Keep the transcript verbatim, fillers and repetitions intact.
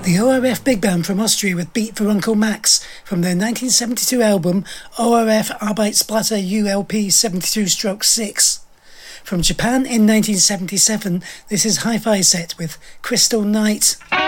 The O R F Big Band from Austria with Beat for Uncle Max from their nineteen seventy-two album O R F Arbeitsblätter U L P seventy-two stroke six. From Japan in nineteen seventy-seven, this is Hi-Fi Set with Crystal Night.